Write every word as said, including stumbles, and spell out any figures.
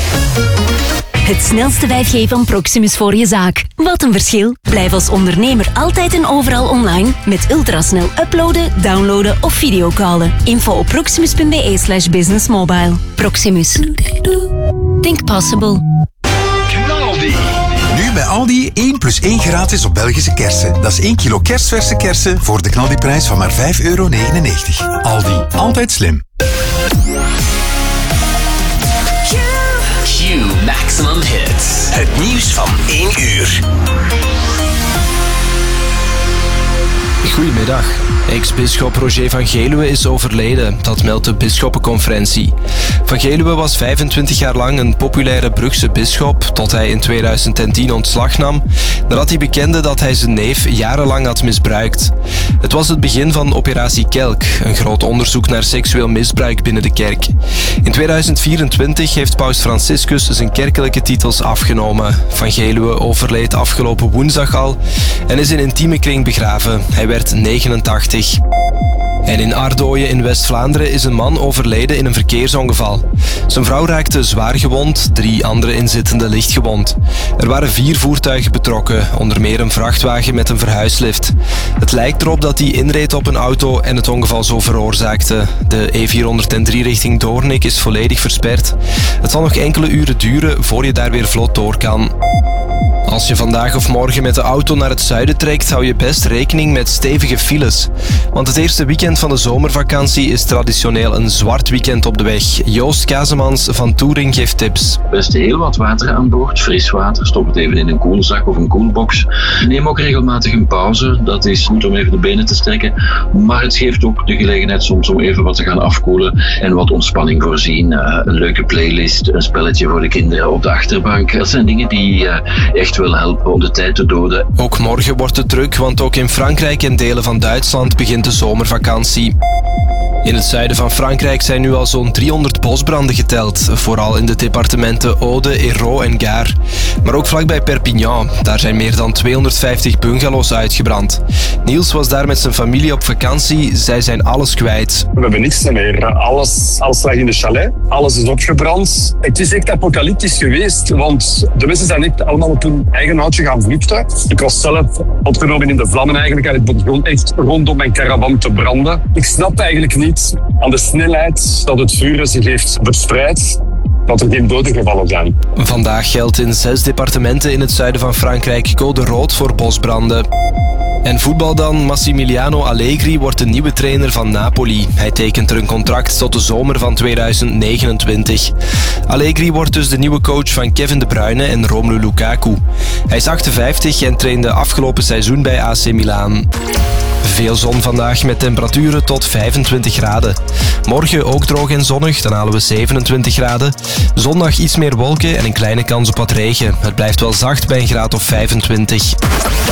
Het snelste vijf G van Proximus voor je zaak. Wat een verschil. Blijf als ondernemer altijd en overal online met ultrasnel uploaden, downloaden of videocallen. Info op proximus.be slash businessmobile. Proximus. Think possible. Knaldi. Nu bij Aldi één plus één gratis op Belgische kersen. Dat is één kilo kerstverse kersen voor de knaldiprijs van maar vijf euro negenennegentig. Aldi, altijd slim. Q Maximum Hits. Het nieuws van één uur. Goedemiddag. Ex-bisschop Roger van Geluwe is overleden, dat meldt de bisschoppenconferentie. Van Geluwe was vijfentwintig jaar lang een populaire Brugse bisschop, tot hij in tweeduizend tien ontslag nam, nadat hij bekende dat hij zijn neef jarenlang had misbruikt. Het was het begin van Operatie Kelk, een groot onderzoek naar seksueel misbruik binnen de kerk. In tweeduizend vierentwintig heeft paus Franciscus zijn kerkelijke titels afgenomen. Van Geluwe overleed afgelopen woensdag al en is in intieme kring begraven. Hij werd negenentachtig. En in Ardooien in West-Vlaanderen is een man overleden in een verkeersongeval. Zijn vrouw raakte zwaar gewond, drie andere inzittenden licht gewond. Er waren vier voertuigen betrokken, onder meer een vrachtwagen met een verhuislift. Het lijkt erop dat hij inreed op een auto en het ongeval zo veroorzaakte. De E vierhonderddrie richting Doornik is volledig versperd. Het zal nog enkele uren duren voor je daar weer vlot door kan. Als je vandaag of morgen met de auto naar het zuiden trekt, hou je best rekening met stevige files. Want het eerste weekend van de zomervakantie is traditioneel een zwart weekend op de weg. Joost Kazemans van Touring geeft tips. Best heel wat water aan boord, fris water. Stop het even in een koelzak of een koelbox. Neem ook regelmatig een pauze. Dat is goed om even de benen te strekken. Maar het geeft ook de gelegenheid soms om even wat te gaan afkoelen en wat ontspanning voorzien. Uh, een leuke playlist, een spelletje voor de kinderen op de achterbank. Dat zijn dingen die uh, echt wel helpen om de tijd te doden. Ook morgen wordt het druk, want ook in Frankrijk en delen van Duitsland begint de zomervakantie. In het zuiden van Frankrijk zijn nu al zo'n driehonderd bosbranden geteld, vooral in de departementen Aude, Hérault en Gard. Maar ook vlakbij Perpignan, daar zijn meer dan tweehonderdvijftig bungalows uitgebrand. Niels was daar met zijn familie op vakantie, zij zijn alles kwijt. We hebben niks meer, alles, alles lag in de chalet, alles is opgebrand. Het is echt apocalyptisch geweest, want de mensen zijn echt allemaal op hun eigen houtje gaan vluchten. Ik was zelf opgenomen in de vlammen eigenlijk en het begon echt rondom mijn caravan te branden. Ik snap eigenlijk niet aan de snelheid dat het vuur zich heeft verspreid, dat er geen doden gevallen zijn. Vandaag geldt in zes departementen in het zuiden van Frankrijk code rood voor bosbranden. En voetbal dan. Massimiliano Allegri wordt de nieuwe trainer van Napoli. Hij tekent er een contract tot de zomer van tweeduizend negenentwintig. Allegri wordt dus de nieuwe coach van Kevin De Bruyne en Romelu Lukaku. Hij is achtenvijftig en trainde afgelopen seizoen bij A C Milan. Veel zon vandaag met temperaturen tot vijfentwintig graden. Morgen ook droog en zonnig, dan halen we zevenentwintig graden. Zondag iets meer wolken en een kleine kans op wat regen. Het blijft wel zacht bij een graad of vijfentwintig.